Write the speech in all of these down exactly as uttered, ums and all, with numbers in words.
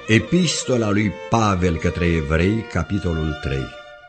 Epistola lui Pavel către Evrei, capitolul trei.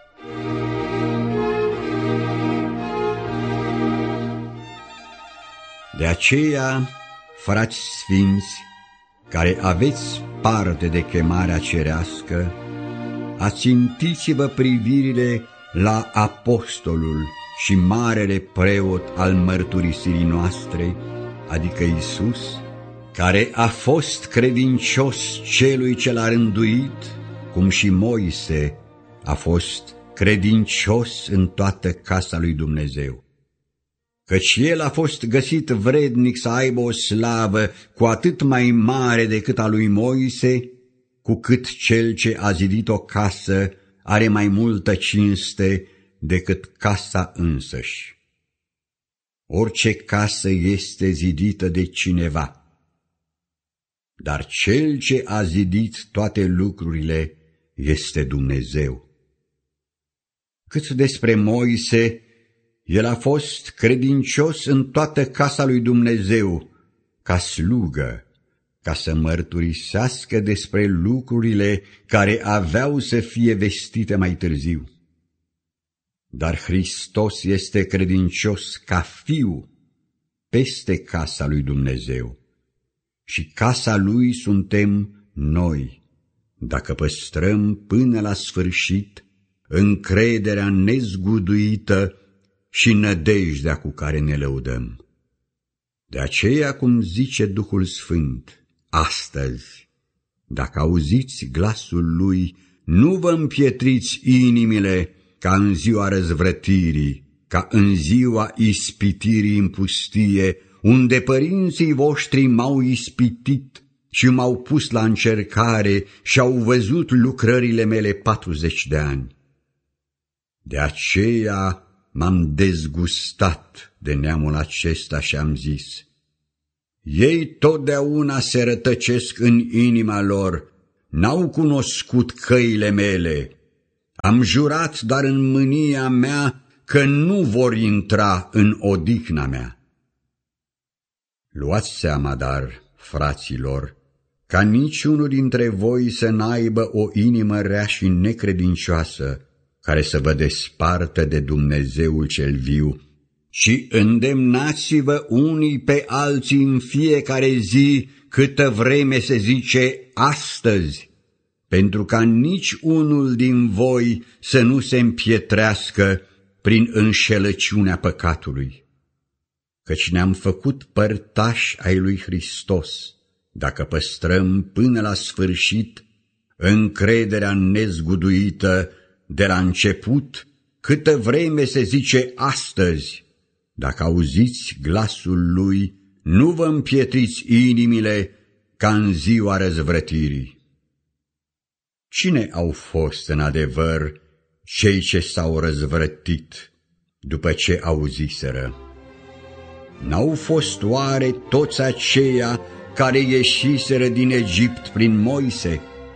De aceea, frați sfinți, care aveți parte de chemarea cerească, ațintiți-vă privirile la apostolul și marele preot al mărturisirii noastre, adică Iisus, care a fost credincios celui ce l-a rânduit, cum și Moise a fost credincios în toată casa lui Dumnezeu. Căci el a fost găsit vrednic să aibă o slavă cu atât mai mare decât a lui Moise, cu cât cel ce a zidit o casă are mai multă cinste decât casa însăși. Orice casă este zidită de cineva, dar cel ce a zidit toate lucrurile este Dumnezeu. Cât despre Moise, el a fost credincios în toată casa lui Dumnezeu, ca slugă, ca să mărturisească despre lucrurile care aveau să fie vestite mai târziu. Dar Hristos este credincios ca fiu peste casa lui Dumnezeu. Și casa lui suntem noi, dacă păstrăm până la sfârșit încrederea nezguduită și nădejdea cu care ne lăudăm. De aceea, cum zice Duhul Sfânt, astăzi, dacă auziți glasul lui, nu vă împietriți inimile ca în ziua răzvrătirii, ca în ziua ispitirii în pustie, unde părinții voștri m-au ispitit și m-au pus la încercare și au văzut lucrările mele patruzeci de ani. De aceea m-am dezgustat de neamul acesta și am zis: ei totdeauna se rătăcesc în inima lor, n-au cunoscut căile mele. Am jurat, dar în mânia mea, că nu vor intra în odihna mea. Luați seama, dar, fraților, ca niciunul dintre voi să n-aibă o inimă rea și necredincioasă, care să vă despartă de Dumnezeul cel viu, și îndemnați-vă unii pe alții în fiecare zi, câtă vreme se zice astăzi, pentru ca nici unul din voi să nu se împietrească prin înșelăciunea păcatului. Căci ne-am făcut părtași ai lui Hristos, dacă păstrăm până la sfârșit încrederea nezguduită de la început, câtă vreme se zice astăzi, dacă auziți glasul lui, nu vă împietriți inimile ca în ziua răzvrătirii. Cine au fost în adevăr cei ce s-au răzvrătit după ce auziseră? N-au fost oare toți aceia care ieșiseră din Egipt prin Moise?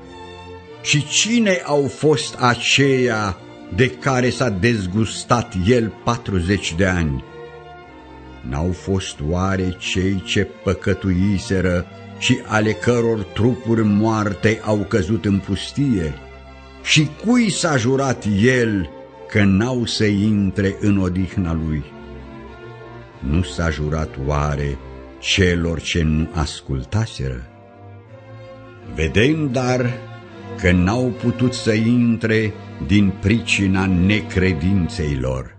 Și cine au fost aceia de care s-a dezgustat el patruzeci de ani? N-au fost oare cei ce păcătuiseră și ale căror trupuri moarte au căzut în pustie? Și cui s-a jurat el că n-au să intre în odihna lui? Nu s-a jurat oare celor ce nu ascultaseră? Vedem, dar, că n-au putut să intre din pricina necredinței lor.